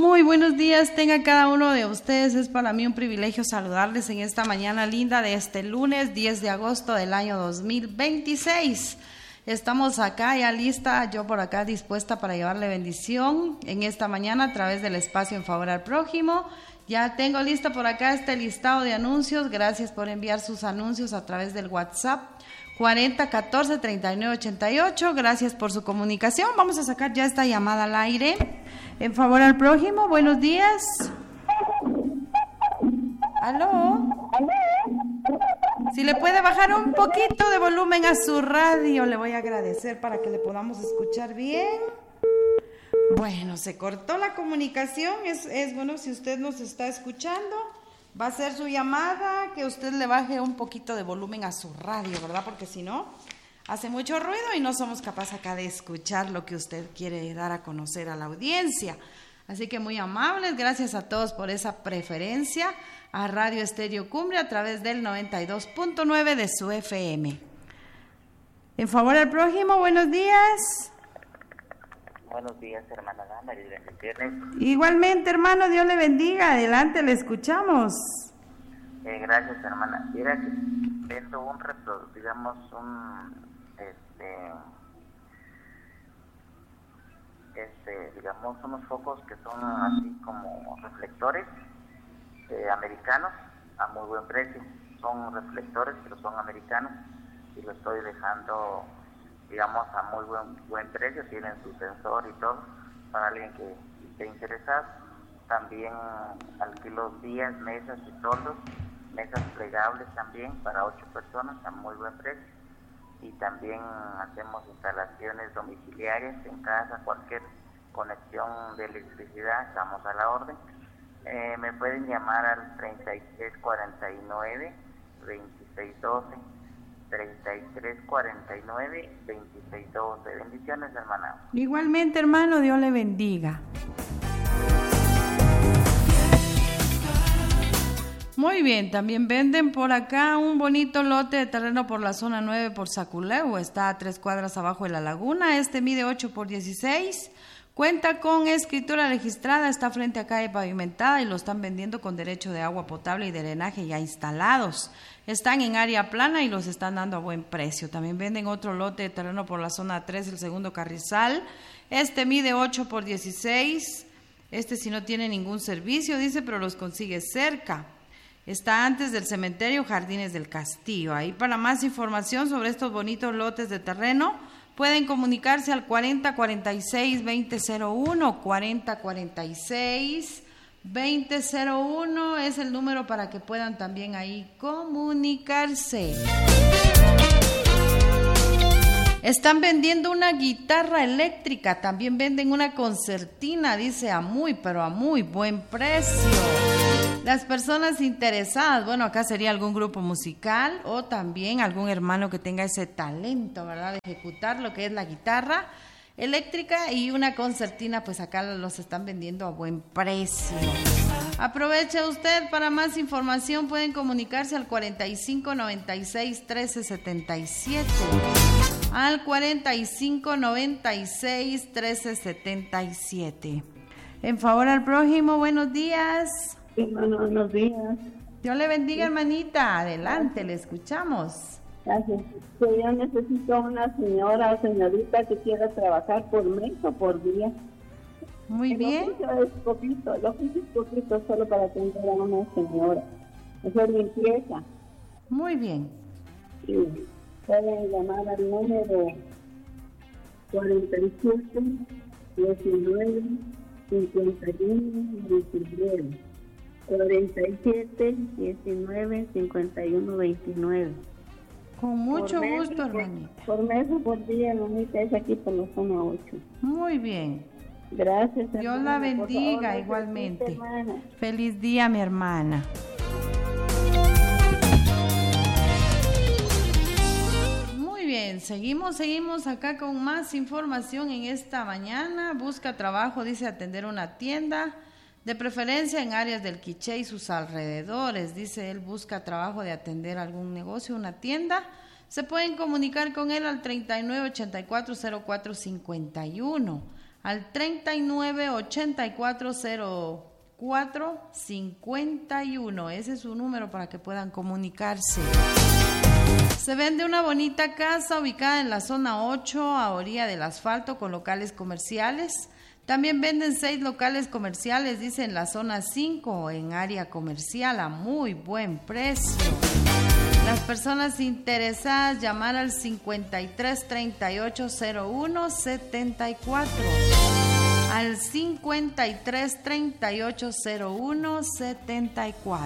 Muy buenos días, tenga cada uno de ustedes. Es para mí un privilegio saludarles en esta mañana linda de este lunes 10 de agosto del año 2026. Estamos acá ya lista, yo por acá dispuesta para llevarle bendición en esta mañana a través del espacio En Favor al Prójimo. Ya tengo lista por acá este listado de anuncios. Gracias por enviar sus anuncios a través del WhatsApp 4014-3988. Gracias por su comunicación. Vamos a sacar ya esta llamada al aire. En Favor al Prójimo, buenos días. ¿Aló? Si le puede bajar un poquito de volumen a su radio, le voy a agradecer para que le podamos escuchar bien. Bueno, se cortó la comunicación. Es bueno si usted nos está escuchando. Va a ser su llamada, que usted le baje un poquito de volumen a su radio, ¿verdad? Porque si no, hace mucho ruido y no somos capaces acá de escuchar lo que usted quiere dar a conocer a la audiencia. Así que muy amables, gracias a todos por esa preferencia a Radio Estéreo Cumbre a través del 92.9 de su FM. En Favor al Prójimo, buenos días. Buenos días, hermana Dama, y bendiciones. Igualmente, hermano, Dios le bendiga. Adelante, le escuchamos. Gracias, hermana. Mira que vendo unos focos que son así como reflectores americanos a muy buen precio. Son reflectores, pero son americanos y lo estoy dejando, digamos, a muy buen precio. Tienen su sensor y todo para alguien que esté interesado. También alquilo sillas, mesas y toldos, mesas plegables también para 8 personas a muy buen precio. Y también hacemos instalaciones domiciliarias en casa, cualquier conexión de electricidad, estamos a la orden. Me pueden llamar al 3349-2612, 3349-2612. Bendiciones, hermana. Igualmente, hermano, Dios le bendiga. Muy bien, también venden por acá un bonito lote de terreno por la zona 9 por Saculeu. Está a 3 cuadras abajo de la laguna. Este mide 8 por 16. Cuenta con escritura registrada, está frente a calle pavimentada y lo están vendiendo con derecho de agua potable y drenaje ya instalados. Están en área plana y los están dando a buen precio. También venden otro lote de terreno por la zona 3, el segundo carrizal. Este mide 8 por 16. Este sí no tiene ningún servicio, dice, pero los consigue cerca. Está antes del cementerio Jardines del Castillo. Ahí para más información sobre estos bonitos lotes de terreno, pueden comunicarse al 4046-2001, 4046-2001 es el número para que puedan también ahí comunicarse. Están vendiendo una guitarra eléctrica, también venden una concertina, dice a muy buen precio. Las personas interesadas, bueno, acá sería algún grupo musical o también algún hermano que tenga ese talento, ¿verdad?, de ejecutar lo que es la guitarra eléctrica y una concertina, pues acá los están vendiendo a buen precio. Aproveche usted, para más información pueden comunicarse al 4596-1377, al 4596-1377. En Favor al Prójimo, buenos días. Hermano, buenos días. Dios le bendiga, hermanita. Adelante, le escuchamos. Gracias. Yo necesito una señora o señorita que quiera trabajar por mes o por día. Muy bien. Lo que es poquito solo para atender a una señora. Hacer limpieza. Muy bien. Sí. Pueden llamar al número 47 19 51 29. 47 19 51 29. Con mucho gusto, hermanita. Por mes o por día, hermanita, es aquí por la zona 8. Muy bien. Gracias, hermana. Dios la bendiga, favor, igualmente. Feliz día, mi hermana. Muy bien, seguimos acá con más información en esta mañana. Busca trabajo, dice, atender una tienda, de preferencia en áreas del Quiché y sus alrededores. Dice, él busca trabajo de atender algún negocio, una tienda. Se pueden comunicar con él al 3984-0451, al 39-8404-51. Ese es su número para que puedan comunicarse. Se vende una bonita casa ubicada en la zona 8, a orilla del asfalto, con locales comerciales. También venden 6 locales comerciales, dice, en la zona 5, en área comercial, a muy buen precio. Las personas interesadas, llamar al 53-3801-74. Al 53-3801-74.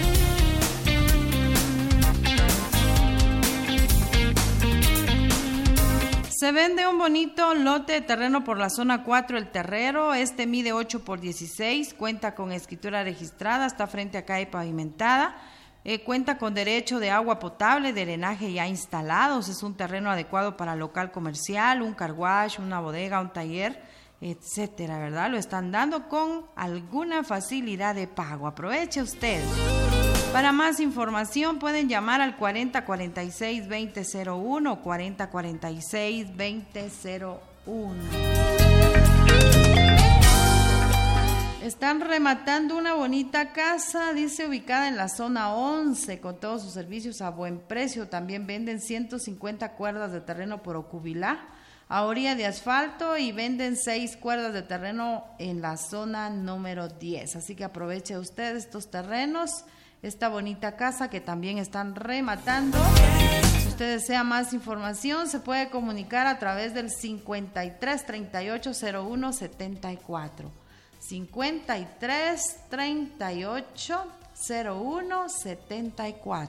Se vende un bonito lote de terreno por la zona 4, El Terrero. Este mide 8 por 16, cuenta con escritura registrada, está frente a calle pavimentada, cuenta con derecho de agua potable, drenaje ya instalados. Es un terreno adecuado para local comercial, un car wash, una bodega, un taller, etcétera, ¿verdad? Lo están dando con alguna facilidad de pago. Aproveche usted. Para más información pueden llamar al 4046-2001, 4046-2001. Están rematando una bonita casa, dice, ubicada en la zona 11, con todos sus servicios a buen precio. También venden 150 cuerdas de terreno por Ocubilá, a orilla de asfalto, y venden 6 cuerdas de terreno en la zona número 10. Así que aproveche usted estos terrenos, esta bonita casa que también están rematando. Si usted desea más información, se puede comunicar a través del 53-3801-74. 53-3801-74.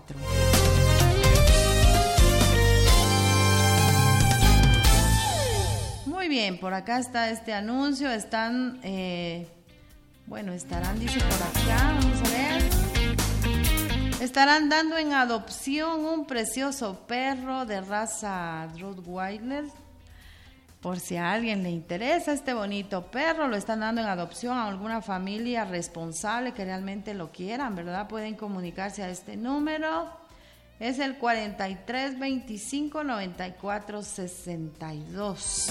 Muy bien, por acá está este anuncio. Estarán, dice por acá, vamos a ver. Estarán dando en adopción un precioso perro de raza Rottweiler. Por si a alguien le interesa este bonito perro, lo están dando en adopción a alguna familia responsable que realmente lo quieran, ¿verdad? Pueden comunicarse a este número. Es el 43-25-94-62.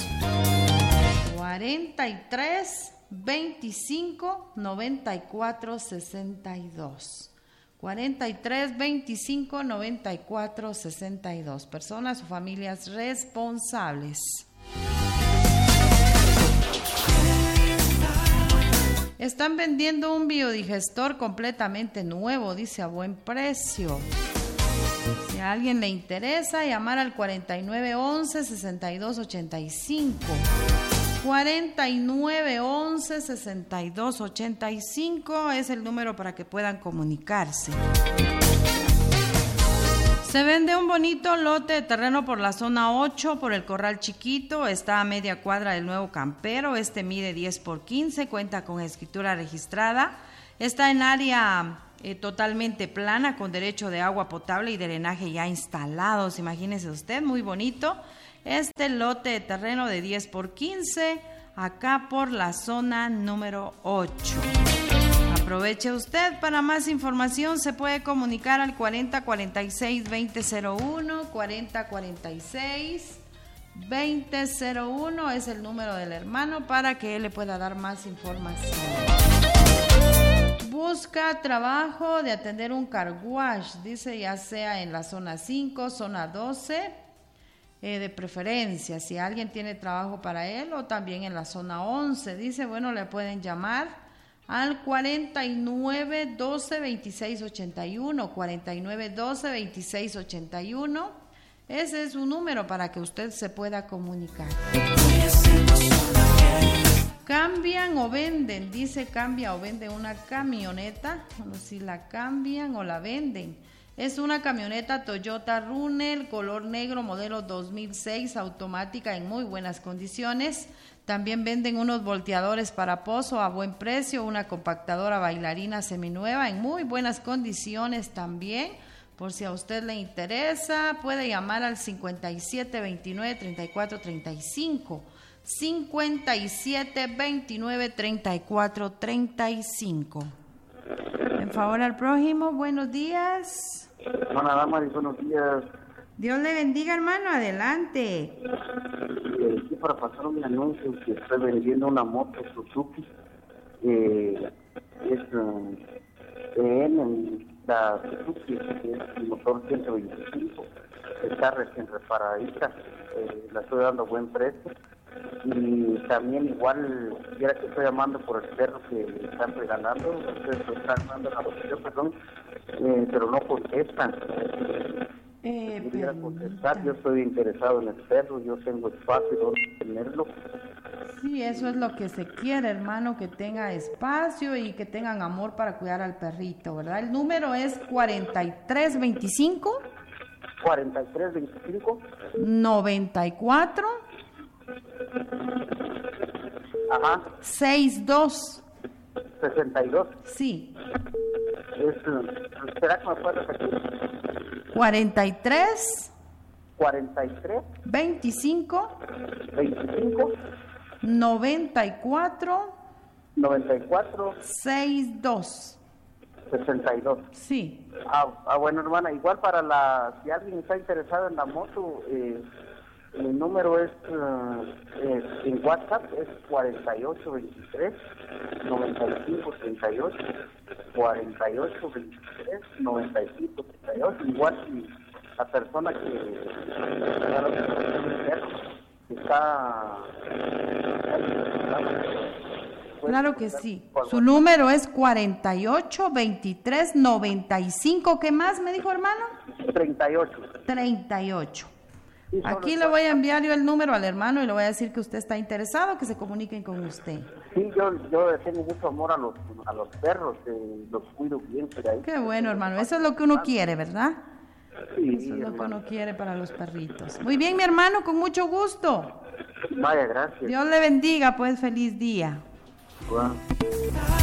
43-25-94-62. 43-25-94-62. Personas o familias responsables. Están vendiendo un biodigestor completamente nuevo, dice, a buen precio. Si a alguien le interesa, llamar al 4911-6285. 4911-6285 es el número para que puedan comunicarse. Se vende un bonito lote de terreno por la zona 8, por el Corral Chiquito. Está a media cuadra del Nuevo Campero. Este mide 10 por 15, cuenta con escritura registrada. Está en área totalmente plana, con derecho de agua potable y drenaje ya instalados. Imagínese usted, muy bonito. Este lote de terreno de 10 por 15, acá por la zona número 8. Aproveche usted. Para más información se puede comunicar al 4046-2001, 4046-2001 es el número del hermano para que él le pueda dar más información. Busca trabajo de atender un car wash, dice, ya sea en la zona 5, zona 12, de preferencia, si alguien tiene trabajo para él, o también en la zona 11, dice, bueno, le pueden llamar al 4912-2681, 4912-2681, ese es un número para que usted se pueda comunicar. Cambian o venden, dice, cambia o vende una camioneta, bueno, si la cambian o la venden. Es una camioneta Toyota Runner, color negro, modelo 2006, automática, en muy buenas condiciones. También venden unos volteadores para pozo a buen precio, una compactadora bailarina seminueva en muy buenas condiciones también. Por si a usted le interesa, puede llamar al 5729-3435. 5729-3435. En favor al prójimo, buenos días. Hermana Damaris, buenos días. Dios le bendiga, hermano, adelante. ¿Qué para pasar un anuncio que estoy vendiendo una moto Suzuki. Es la Suzuki, que es el motor 125. Está recién reparadita. La estoy dando a buen precio. Y también igual, quiera que estoy llamando por el perro que están regalando, están dando la adopción, perdón, pero no contestan. Quisiera contestar, yo estoy interesado en el perro, yo tengo espacio donde tenerlo. Sí, eso es lo que se quiere, hermano, que tenga espacio y que tengan amor para cuidar al perrito, ¿verdad? El número es 4325 94 Ajá. 62. 62. Sí. ¿Será que me puede repetir? 43 25 94 62. 62. Sí. Bueno, hermana, igual para si alguien está interesado en la moto, mi número es en WhatsApp es 4823 9538 4823 9538. Igual si la persona que está claro que sí. Su número es 4823 95. ¿Qué más me dijo, hermano? 38. Aquí le voy a enviar yo el número al hermano y le voy a decir que usted está interesado, que se comuniquen con usted. Sí, yo tengo mucho amor a los perros, los cuido bien. Qué bueno, hermano, eso es lo que uno quiere, ¿verdad? Sí, eso es lo que uno quiere para los perritos. Muy bien, mi hermano, con mucho gusto. Vaya, gracias. Dios le bendiga, pues, feliz día. Bueno.